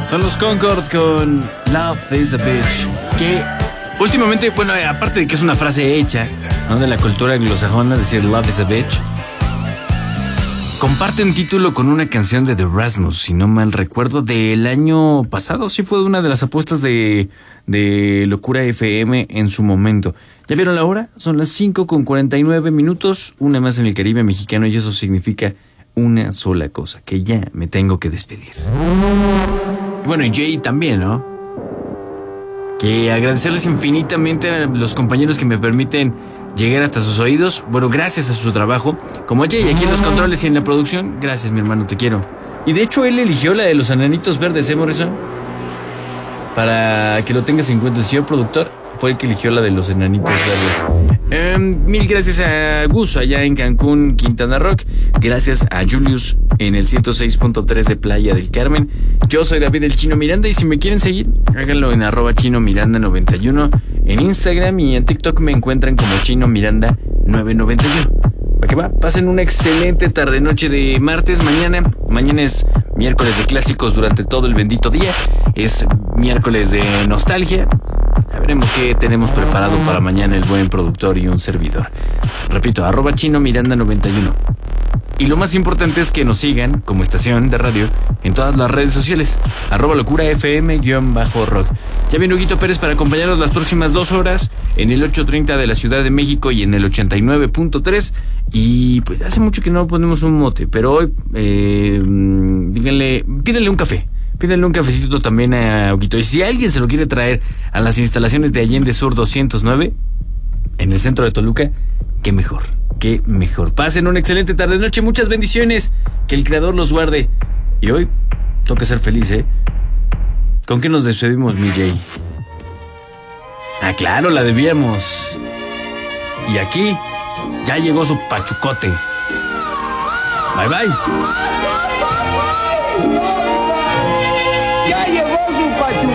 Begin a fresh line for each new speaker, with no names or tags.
Son los Concord con Love is a Bitch. Que últimamente, bueno, aparte de que es una frase hecha, ¿no?, de la cultura anglosajona, decir Love is a Bitch, comparte un título con una canción de The Rasmus, si no mal recuerdo, del año pasado. Sí fue una de las apuestas de Locura FM en su momento. ¿Ya vieron la hora? Son las 5:49, una más en el Caribe mexicano, y eso significa una sola cosa, que ya me tengo que despedir. Bueno, y Jay también, ¿no? Que agradecerles infinitamente a los compañeros que me permiten llegar hasta sus oídos. Bueno, gracias a su trabajo. Como Jay aquí en los controles y en la producción. Gracias, mi hermano, te quiero. Y de hecho, él eligió la de los Enanitos Verdes, Morrison? Para que lo tengas en cuenta, el señor productor fue el que eligió la de los Enanitos Verdes. Mil gracias a Gus allá en Cancún, Quintana Roo. Gracias a Julius en el 106.3 de Playa del Carmen. Yo soy David el Chino Miranda, y si me quieren seguir, háganlo en @ChinoMiranda91 en Instagram, y en TikTok me encuentran como Chino Miranda 991. Para que va, pasen una excelente tarde-noche de martes. Mañana es miércoles de clásicos durante todo el bendito día. Es miércoles de nostalgia. Ya veremos qué tenemos preparado para mañana el buen productor y un servidor. Repito, @ChinoMiranda91. Y lo más importante es que nos sigan como estación de radio en todas las redes sociales. @LocuraFM_rock. Ya viene Huguito Pérez para acompañarnos las próximas 2 horas en el 830 de la Ciudad de México y en el 89.3. Y pues hace mucho que no ponemos un mote, pero hoy pídenle un café. Pídenle un cafecito también a Huguito. Y si alguien se lo quiere traer a las instalaciones de Allende Sur 209, en el centro de Toluca, qué mejor. Qué mejor. Pasen una excelente tarde-noche. Muchas bendiciones. Que el Creador los guarde. Y hoy toca ser feliz, ¿eh? ¿Con qué nos despedimos, mi Jay? Ah, claro, la debíamos. Y aquí ya llegó su pachucote. Bye, bye.
Ya llegó su pachucote.